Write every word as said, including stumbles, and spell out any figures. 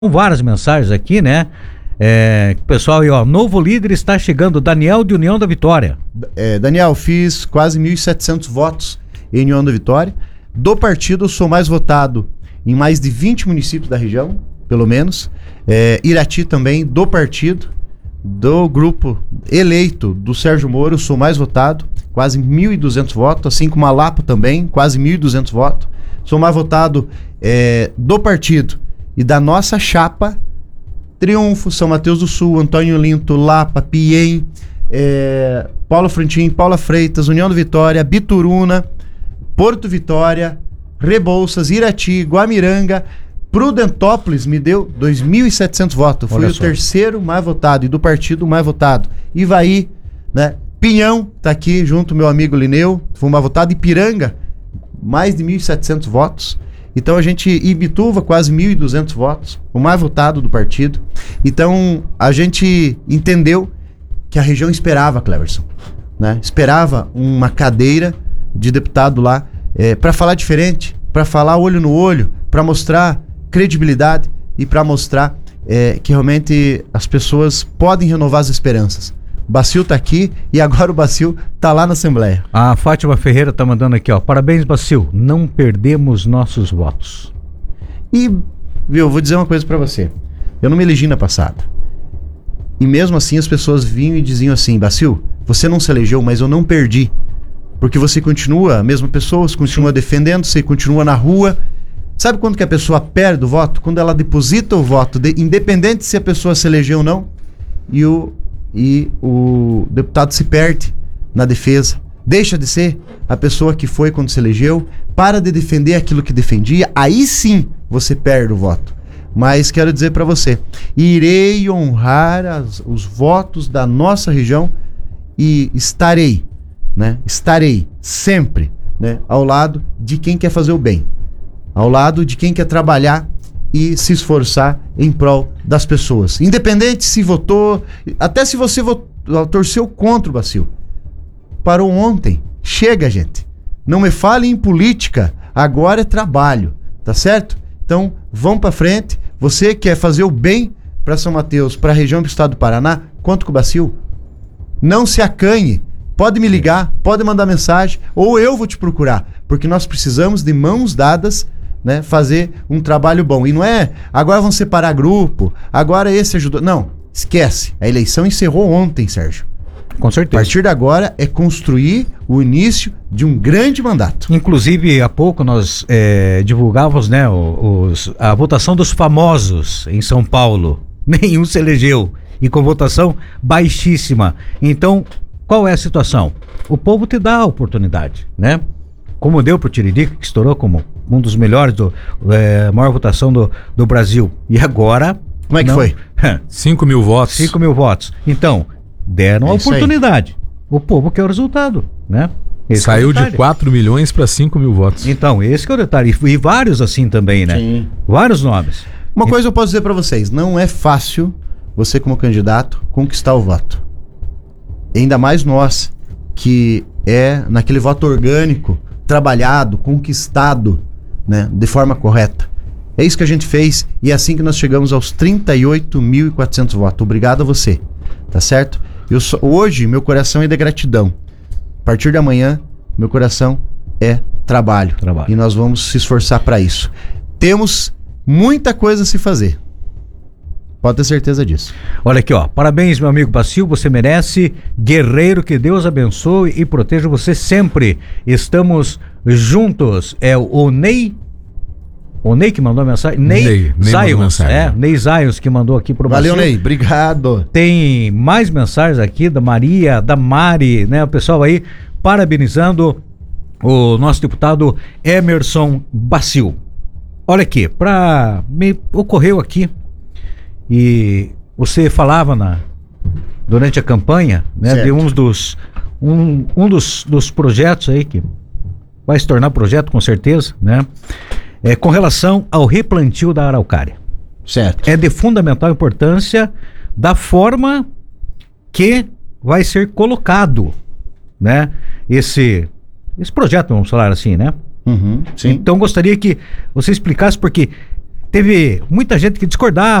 Várias mensagens aqui, né? É, pessoal, aí, ó, novo líder está chegando, Daniel de União da Vitória. É, Daniel, fiz quase mil e setecentos votos em União da Vitória. Do partido, eu sou mais votado em mais de vinte municípios da região, pelo menos. É, Irati também, do partido, do grupo eleito do Sérgio Moro, eu sou mais votado, quase mil e duzentos votos, assim como Malapo também, quase mil e duzentos votos. Sou mais votado é, do partido e da nossa chapa, Triunfo, São Mateus do Sul, Antônio Linto, Lapa, Piem, é, Paulo Frontin, Paula Freitas, União da Vitória, Bituruna, Porto Vitória, Rebouças, Irati, Guamiranga, Prudentópolis me deu dois mil e setecentos votos. Fui o terceiro mais votado e do partido mais votado. Ivaí, né? Pinhão, tá aqui junto meu amigo Lineu, foi mais votado. Ipiranga, mais de mil e setecentos votos. Então a gente, Ibituva, quase mil e duzentos votos, o mais votado do partido. Então a gente entendeu que a região esperava, Cleverson, né? Esperava uma cadeira de deputado lá é, para falar diferente, para falar olho no olho, para mostrar credibilidade e para mostrar é, que realmente as pessoas podem renovar as esperanças. O Bacil tá aqui e agora o Bacil tá lá na Assembleia. A Fátima Ferreira tá mandando aqui, ó. Parabéns, Bacil. Não perdemos nossos votos. E, viu, eu vou dizer uma coisa pra você. Eu não me elegi na passada. E mesmo assim as pessoas vinham e diziam assim: Bacil, você não se elegeu, mas eu não perdi. Porque você continua, a mesma pessoa, você continua defendendo, você continua na rua. Sabe quando que a pessoa perde o voto? Quando ela deposita o voto, de, independente se a pessoa se elegeu ou não, e o e o deputado se perde na defesa, deixa de ser a pessoa que foi quando se elegeu, para de defender aquilo que defendia, aí sim você perde o voto. Mas quero dizer para você, irei honrar as, os votos da nossa região e estarei, né, estarei sempre, né, ao lado de quem quer fazer o bem, ao lado de quem quer trabalhar e se esforçar em prol das pessoas. Independente se votou, até se você votou, torceu contra o Bacil. Parou ontem. Chega, gente. Não me fale em política. Agora é trabalho. Tá certo? Então, vamos pra frente. Você quer fazer o bem para São Mateus, para a região do estado do Paraná, conta com o Bacil. Não se acanhe. Pode me ligar, pode mandar mensagem, ou eu vou te procurar. Porque nós precisamos de mãos dadas, né, fazer um trabalho bom. E não é, agora vão separar grupo, agora esse ajudou. Não, esquece. A eleição encerrou ontem, Sérgio. Com certeza. A partir de agora é construir o início de um grande mandato. Inclusive, há pouco nós é, divulgávamos, né, os, a votação dos famosos em São Paulo. Nenhum se elegeu. E com votação baixíssima. Então, qual é a situação? O povo te dá a oportunidade, né? Como deu pro Tiririca, que estourou como um dos melhores, do, é, maior votação do, do Brasil. E agora... Como é que não, foi? cinco mil votos. cinco mil votos. Então, deram é a oportunidade. Aí. O povo quer o resultado, né? Esse Saiu é de quatro milhões para cinco mil votos. Então, esse que é o detalhe. E, e vários assim também, né? Sim. Vários nomes. Uma e... coisa eu posso dizer para vocês. Não é fácil você, como candidato, conquistar o voto. Ainda mais nós, que é naquele voto orgânico, trabalhado, conquistado, né, de forma correta. É isso que a gente fez e é assim que nós chegamos aos trinta e oito mil e quatrocentos votos. Obrigado a você, tá certo? Eu só, hoje meu coração é de gratidão. A partir de amanhã, meu coração é trabalho. trabalho. E nós vamos se esforçar para isso. Temos muita coisa a se fazer. Pode ter certeza disso. Olha aqui, ó. Parabéns, meu amigo Bacil. Você merece. Guerreiro, que Deus abençoe e proteja você sempre. Estamos juntos. É o Ney. O Ney que mandou a mensagem? Ney, Ney, Ney Zions. É, Ney Zions que mandou aqui pro Bacil. Valeu, Ney. Obrigado. Tem mais mensagens aqui da Maria, da Mari, né? O pessoal aí parabenizando o nosso deputado Emerson Bacil. Olha aqui, pra... me ocorreu aqui. E você falava na, durante a campanha, né, certo, de um dos, um, um dos, dos projetos aí que vai se tornar projeto com certeza, né, é, com relação ao replantio da araucária. Certo. É de fundamental importância da forma que vai ser colocado, né, esse, esse projeto, vamos falar assim, né? Uhum, sim. Então gostaria que você explicasse, porque teve muita gente que discordava.